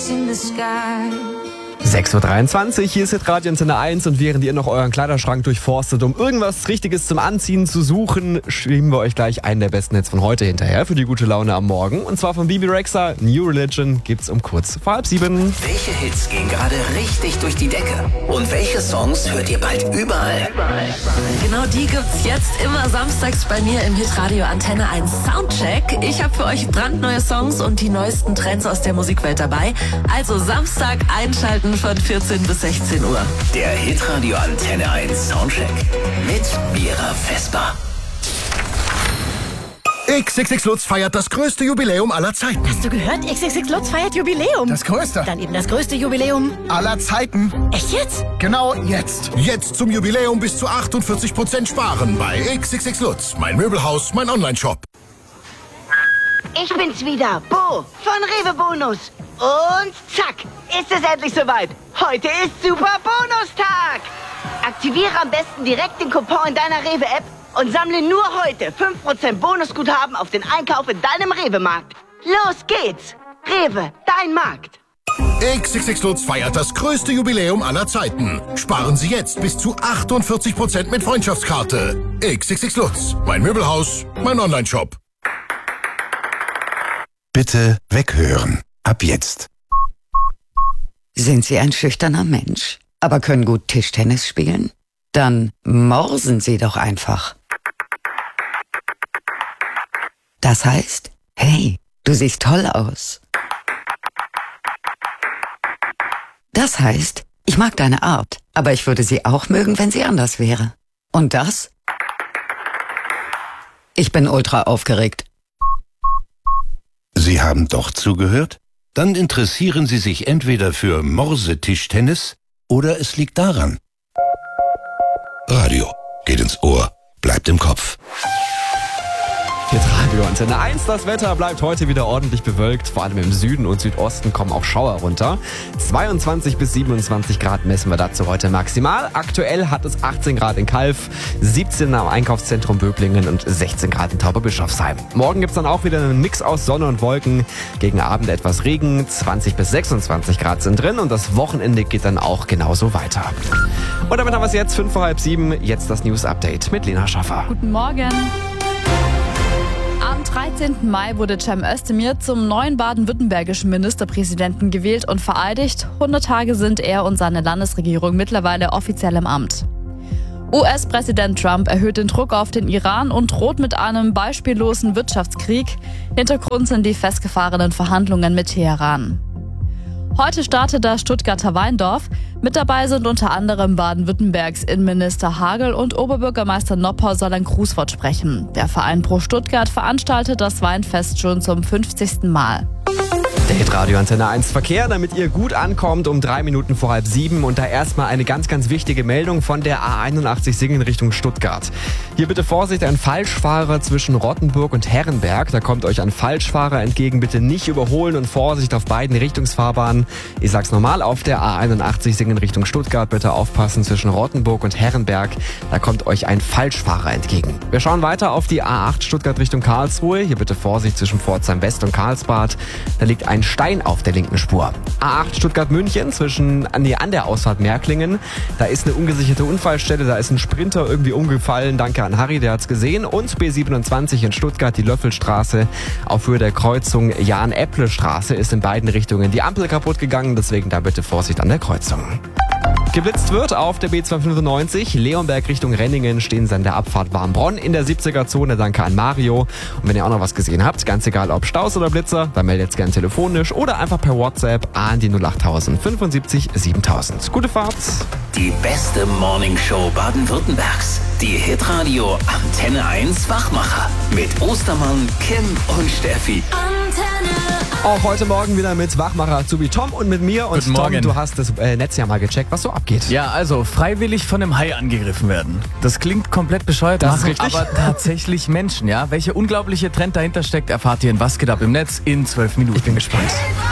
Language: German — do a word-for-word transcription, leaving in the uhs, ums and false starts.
in the sky. sechs Uhr dreiundzwanzig, hier ist jetzt Radio Antenne eins und während ihr noch euren Kleiderschrank durchforstet, um irgendwas Richtiges zum Anziehen zu suchen, schieben wir euch gleich einen der besten Hits von heute hinterher für die gute Laune am Morgen. Und zwar von Bibi Rexha, New Religion, gibt's um kurz vor halb sieben. Welche Hits gehen gerade richtig durch die Decke? Und welche Songs hört ihr bald überall? Genau die gibt's jetzt immer samstags bei mir im Hitradio Antenne eins Soundcheck. Ich habe für euch brandneue Songs und die neuesten Trends aus der Musikwelt dabei. Also Samstag einschalten von vierzehn bis sechzehn Uhr. Der Hitradio Antenne eins Soundcheck mit Mira Vesper. X X X Lutz feiert das größte Jubiläum aller Zeiten. Hast du gehört? X X X Lutz feiert Jubiläum. Das größte. Dann eben das größte Jubiläum aller Zeiten. Echt jetzt? Genau jetzt. Jetzt zum Jubiläum bis zu achtundvierzig Prozent sparen bei X X X Lutz. Mein Möbelhaus, mein Online-Shop. Ich bin's wieder, Bo von Rewe Bonus. Und zack, ist es endlich soweit. Heute ist Super Bonustag. Aktiviere am besten direkt den Coupon in deiner Rewe-App und sammle nur heute fünf Prozent Bonusguthaben auf den Einkauf in deinem Rewe-Markt. Los geht's. Rewe, dein Markt. X X X Lutz feiert das größte Jubiläum aller Zeiten. Sparen Sie jetzt bis zu achtundvierzig Prozent mit Freundschaftskarte. X X X Lutz, mein Möbelhaus, mein Online-Shop. Bitte weghören. Ab jetzt. Sind Sie ein schüchterner Mensch, aber können gut Tischtennis spielen? Dann morsen Sie doch einfach. Das heißt, hey, du siehst toll aus. Das heißt, ich mag deine Art, aber ich würde sie auch mögen, wenn sie anders wäre. Und das? Ich bin ultra aufgeregt. Sie haben doch zugehört? Dann interessieren Sie sich entweder für Morse-Tischtennis oder es liegt daran. Radio geht ins Ohr, bleibt im Kopf. Jetzt Radio Antenne eins, das Wetter bleibt heute wieder ordentlich bewölkt. Vor allem im Süden und Südosten kommen auch Schauer runter. zweiundzwanzig bis siebenundzwanzig Grad messen wir dazu heute maximal. Aktuell hat es achtzehn Grad in Calw, siebzehn am Einkaufszentrum Böblingen und sechzehn Grad in Tauberbischofsheim. Morgen gibt's dann auch wieder einen Mix aus Sonne und Wolken. Gegen Abend etwas Regen, zwanzig bis sechsundzwanzig Grad sind drin und das Wochenende geht dann auch genauso weiter. Und damit haben wir es jetzt, fünf vor halb sieben. Jetzt das News-Update mit Lena Schaffer. Guten Morgen. Am dreizehnten Mai wurde Cem Özdemir zum neuen baden-württembergischen Ministerpräsidenten gewählt und vereidigt. hundert Tage sind er und seine Landesregierung mittlerweile offiziell im Amt. U S-Präsident Trump erhöht den Druck auf den Iran und droht mit einem beispiellosen Wirtschaftskrieg. Hintergrund sind die festgefahrenen Verhandlungen mit Teheran. Heute startet das Stuttgarter Weindorf. Mit dabei sind unter anderem Baden-Württembergs Innenminister Hagel und Oberbürgermeister Noppau soll ein Grußwort sprechen. Der Verein Pro Stuttgart veranstaltet das Weinfest schon zum fünfzigsten Mal. Der Hitradio Antenne eins Verkehr, damit ihr gut ankommt um drei Minuten vor halb sieben. Und da erstmal eine ganz, ganz wichtige Meldung von der A einundachtzig Singen Richtung Stuttgart. Hier bitte Vorsicht, ein Falschfahrer zwischen Rottenburg und Herrenberg. Da kommt euch ein Falschfahrer entgegen. Bitte nicht überholen und Vorsicht auf beiden Richtungsfahrbahnen. Ich sag's nochmal, auf der A einundachtzig Singen Richtung Stuttgart bitte aufpassen zwischen Rottenburg und Herrenberg. Da kommt euch ein Falschfahrer entgegen. Wir schauen weiter auf die A acht Stuttgart Richtung Karlsruhe. Hier bitte Vorsicht zwischen Pforzheim West und Karlsbad. Da liegt ein Stein auf der linken Spur. A acht Stuttgart-München zwischen nee, an der Ausfahrt Märklingen. Da ist eine ungesicherte Unfallstelle, da ist ein Sprinter irgendwie umgefallen. Danke an Harry, der hat's gesehen. Und B siebenundzwanzig in Stuttgart, die Löffelstraße auf Höhe der Kreuzung Jan-Epple-Straße ist in beiden Richtungen die Ampel kaputt gegangen. Deswegen da bitte Vorsicht an der Kreuzung. Geblitzt wird auf der B zweihundertfünfundneunzig, Leonberg Richtung Renningen, stehen sie an der Abfahrt Barmbronn in der siebziger-Zone, danke an Mario. Und wenn ihr auch noch was gesehen habt, ganz egal ob Staus oder Blitzer, dann meldet es gerne telefonisch oder einfach per WhatsApp an die null achttausend fünfundsiebzig siebentausend. Gute Fahrt! Die beste Morningshow Baden-Württembergs. Die Hitradio Antenne eins Wachmacher mit Ostermann, Kim und Steffi. Antenne. Auch heute Morgen wieder mit Wachmacher Azubi Tom und mit mir. Und Guten Tom, Morgen. du hast das äh, Netz ja mal gecheckt, was so abgeht. Ja, also freiwillig von einem Hai angegriffen werden. Das klingt komplett bescheuert, Das ist machen richtig. aber tatsächlich Menschen, ja. Welcher unglaubliche Trend dahinter steckt, erfahrt ihr in Was geht ab im Netz in zwölf Minuten. Ich bin gespannt.